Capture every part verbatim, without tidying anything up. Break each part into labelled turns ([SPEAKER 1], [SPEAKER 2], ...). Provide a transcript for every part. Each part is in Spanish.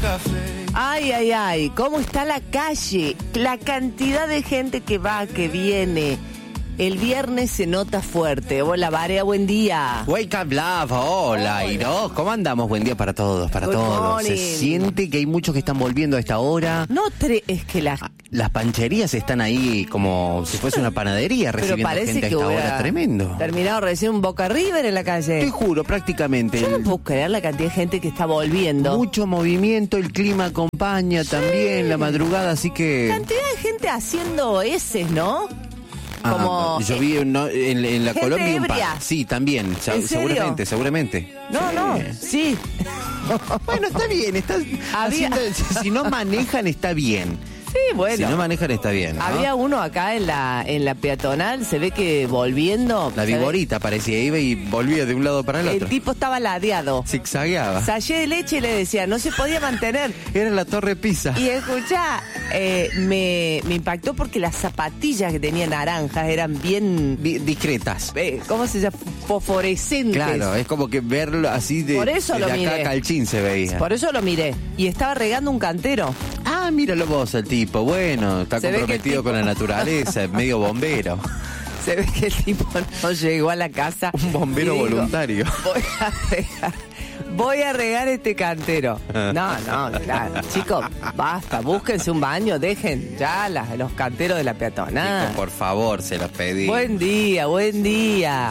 [SPEAKER 1] Ay, ay, ay, ¿cómo está la calle? La cantidad de gente que va, que viene. El viernes se nota fuerte. Hola, Varea, buen día.
[SPEAKER 2] Wake up, love. Hola,
[SPEAKER 1] Hola.
[SPEAKER 2] Iro. ¿Cómo andamos? Buen día para todos, para
[SPEAKER 1] Good
[SPEAKER 2] todos.
[SPEAKER 1] morning.
[SPEAKER 2] Se siente que hay muchos que están volviendo a esta hora.
[SPEAKER 1] No, tre- es que la...
[SPEAKER 2] Las pancherías están ahí como si fuese una panadería
[SPEAKER 1] Pero
[SPEAKER 2] recibiendo
[SPEAKER 1] parece
[SPEAKER 2] gente a
[SPEAKER 1] que
[SPEAKER 2] esta
[SPEAKER 1] hubiera
[SPEAKER 2] hora. Tremendo.
[SPEAKER 1] terminado recién un Boca River en la calle.
[SPEAKER 2] Te juro, prácticamente.
[SPEAKER 1] Yo no
[SPEAKER 2] el-
[SPEAKER 1] puedo creer la cantidad de gente que está volviendo.
[SPEAKER 2] Mucho movimiento, el clima acompaña también, la madrugada, así que...
[SPEAKER 1] Cantidad de gente haciendo heces, ¿no?
[SPEAKER 2] Ah,
[SPEAKER 1] Como...
[SPEAKER 2] yo vi no, en, en la
[SPEAKER 1] gente
[SPEAKER 2] Colombia un
[SPEAKER 1] ebria.
[SPEAKER 2] par. Sí, también, se-
[SPEAKER 1] ¿En serio?
[SPEAKER 2] seguramente, seguramente.
[SPEAKER 1] No,
[SPEAKER 2] Sí.
[SPEAKER 1] no, sí.
[SPEAKER 2] Bueno, está bien, está
[SPEAKER 1] Había-
[SPEAKER 2] haciendo- si no manejan está bien.
[SPEAKER 1] Sí, bueno.
[SPEAKER 2] Si no manejan está bien, ¿no?
[SPEAKER 1] Había uno acá en la en la peatonal, se ve que volviendo...
[SPEAKER 2] La
[SPEAKER 1] se ve-
[SPEAKER 2] viborita parecía, iba y volvía de un lado para el
[SPEAKER 1] El
[SPEAKER 2] otro.
[SPEAKER 1] tipo estaba ladeado.
[SPEAKER 2] Zigzagueaba.
[SPEAKER 1] Sallé de leche y le decía, no se podía mantener.
[SPEAKER 2] Era la Torre Pisa.
[SPEAKER 1] Y escuchá, eh, me, me impactó porque las zapatillas que tenía naranjas eran bien...
[SPEAKER 2] Di- discretas.
[SPEAKER 1] eh, ¿Cómo se llama? Fosforescentes.
[SPEAKER 2] Claro, es como que verlo así de,
[SPEAKER 1] Por eso
[SPEAKER 2] de
[SPEAKER 1] lo
[SPEAKER 2] acá
[SPEAKER 1] miré.
[SPEAKER 2] a Calchín se veía.
[SPEAKER 1] Por eso lo miré. Y estaba regando un cantero.
[SPEAKER 2] Ah, míralo vos, el tipo. Bueno, está
[SPEAKER 1] Se ve que el
[SPEAKER 2] comprometido
[SPEAKER 1] tipo-
[SPEAKER 2] con la naturaleza, es medio bombero.
[SPEAKER 1] Se ve que el tipo no llegó a la casa.
[SPEAKER 2] Un bombero
[SPEAKER 1] y dijo,
[SPEAKER 2] voluntario.
[SPEAKER 1] Voy a regar, voy a regar este cantero. No, no, claro. Chicos, basta, búsquense un baño, dejen ya las- los canteros de la peatonal.
[SPEAKER 2] Chicos, por favor, se los pedí.
[SPEAKER 1] Buen día, buen día.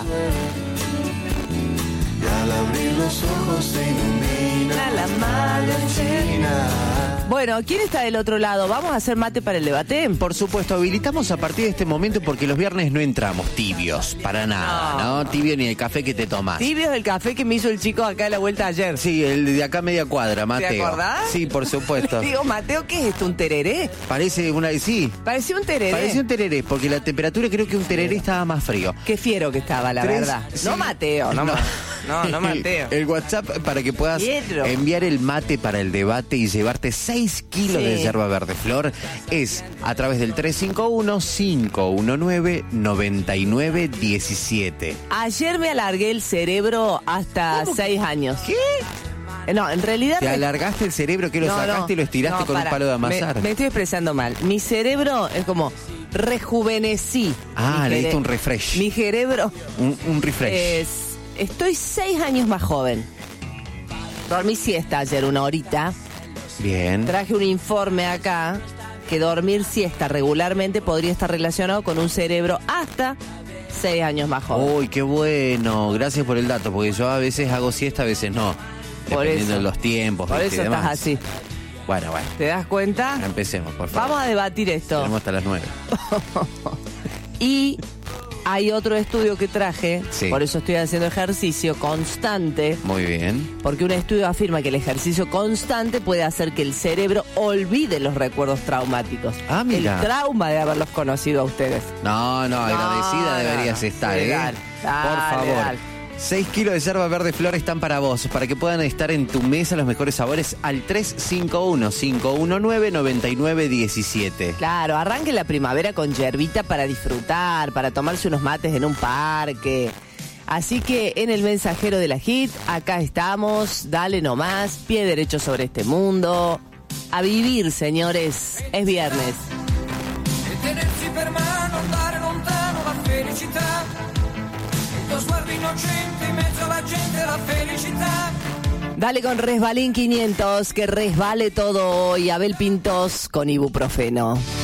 [SPEAKER 3] Y al abrir los ojos se ilumina
[SPEAKER 1] La mañana. Bueno, ¿quién está del otro lado? ¿Vamos a hacer mate para el debate?
[SPEAKER 2] Por supuesto, habilitamos a partir de este momento porque los viernes no entramos tibios, para nada, ¿no? Tibio ni el café que te tomas.
[SPEAKER 1] Tibio es el café que me hizo el chico acá en la vuelta ayer.
[SPEAKER 2] Sí, el de acá media cuadra, Mateo.
[SPEAKER 1] ¿Te acordás?
[SPEAKER 2] Sí, por supuesto.
[SPEAKER 1] Digo, Mateo, ¿qué es esto? ¿Un tereré?
[SPEAKER 2] Parece una... Sí,
[SPEAKER 1] Parecía un tereré.
[SPEAKER 2] parecía un tereré, porque la temperatura creo que un tereré estaba más frío.
[SPEAKER 1] Qué fiero que estaba, la
[SPEAKER 2] Tres-
[SPEAKER 1] verdad.
[SPEAKER 2] sí.
[SPEAKER 1] No Mateo, no, Ma- no, no Mateo.
[SPEAKER 2] El WhatsApp para que puedas
[SPEAKER 1] Fiero.
[SPEAKER 2] enviar el mate para el debate y llevarte seis kilos
[SPEAKER 1] Sí.
[SPEAKER 2] de yerba verde flor es a través del tres cinco uno, cinco uno nueve, nueve nueve uno siete.
[SPEAKER 1] Ayer me alargué el cerebro hasta seis años.
[SPEAKER 2] ¿Qué?
[SPEAKER 1] Eh, No, en realidad...
[SPEAKER 2] ¿Te
[SPEAKER 1] me-
[SPEAKER 2] alargaste el cerebro que lo
[SPEAKER 1] No,
[SPEAKER 2] sacaste
[SPEAKER 1] no,
[SPEAKER 2] y lo estiraste
[SPEAKER 1] no,
[SPEAKER 2] con
[SPEAKER 1] para.
[SPEAKER 2] un palo de
[SPEAKER 1] Me,
[SPEAKER 2] amasar?
[SPEAKER 1] me estoy expresando mal. Mi cerebro es como rejuvenecí.
[SPEAKER 2] Ah,
[SPEAKER 1] Mi
[SPEAKER 2] le
[SPEAKER 1] cere-
[SPEAKER 2] diste un refresh.
[SPEAKER 1] Mi cerebro
[SPEAKER 2] Un, un refresh.
[SPEAKER 1] es... Estoy seis años más joven. Dormí siesta ayer una horita.
[SPEAKER 2] Bien.
[SPEAKER 1] Traje un informe acá que dormir siesta regularmente podría estar relacionado con un cerebro hasta seis años más joven.
[SPEAKER 2] Uy, qué bueno. Gracias por el dato, porque yo a veces hago siesta, a veces no.
[SPEAKER 1] Por
[SPEAKER 2] Dependiendo
[SPEAKER 1] eso.
[SPEAKER 2] de los tiempos.
[SPEAKER 1] Por
[SPEAKER 2] ¿viste?
[SPEAKER 1] eso
[SPEAKER 2] y
[SPEAKER 1] estás
[SPEAKER 2] demás.
[SPEAKER 1] así.
[SPEAKER 2] Bueno, bueno.
[SPEAKER 1] ¿Te das cuenta?
[SPEAKER 2] Empecemos, por favor.
[SPEAKER 1] Vamos a debatir esto.
[SPEAKER 2] Tenemos hasta las nueve.
[SPEAKER 1] Y hay otro estudio que traje,
[SPEAKER 2] Sí.
[SPEAKER 1] por eso estoy haciendo ejercicio constante,
[SPEAKER 2] Muy bien.
[SPEAKER 1] porque un estudio afirma que el ejercicio constante puede hacer que el cerebro olvide los recuerdos traumáticos.
[SPEAKER 2] Ah, mira.
[SPEAKER 1] El trauma de haberlos conocido a ustedes.
[SPEAKER 2] No, no, agradecida
[SPEAKER 1] no,
[SPEAKER 2] deberías
[SPEAKER 1] no.
[SPEAKER 2] estar,
[SPEAKER 1] Sí,
[SPEAKER 2] ¿eh?
[SPEAKER 1] dale,
[SPEAKER 2] por
[SPEAKER 1] dale,
[SPEAKER 2] favor.
[SPEAKER 1] dale.
[SPEAKER 2] seis kilos de yerba verde flor están para vos, para que puedan estar en tu mesa los mejores sabores al tres cinco uno, cinco uno nueve, nueve nueve uno siete.
[SPEAKER 1] Claro, arranque la primavera con yerbita para disfrutar, para tomarse unos mates en un parque. Así que en el mensajero de la Hit, acá estamos, dale nomás, pie derecho sobre este mundo. A vivir, señores, es viernes.
[SPEAKER 4] E tenersi per mano, andare lontano, la felicità. Il tuo sguardo innocente in mezzo alla gente, la felicità.
[SPEAKER 1] Dale con Resbalín quinientos, que resbale todo hoy. Abel Pintos con ibuprofeno.